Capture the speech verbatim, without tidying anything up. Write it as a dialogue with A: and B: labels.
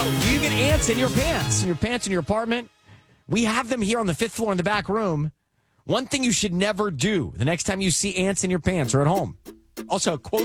A: Now, do you get ants in your pants? In your pants in your apartment? We have them here on the fifth floor in the back room. One thing you should never do the next time you see ants in your pants or at home. Also, quote